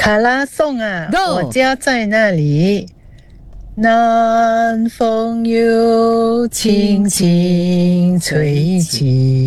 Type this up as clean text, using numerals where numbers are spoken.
卡拉颂啊， Go 我家在那里。南风又轻轻吹起。